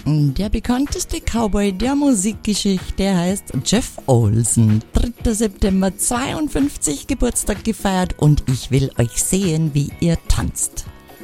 Der bekannteste Cowboy der Musikgeschichte heißt Jeff Olsen. 3. September 52 Geburtstag gefeiert und ich will euch sehen, wie ihr tanzt.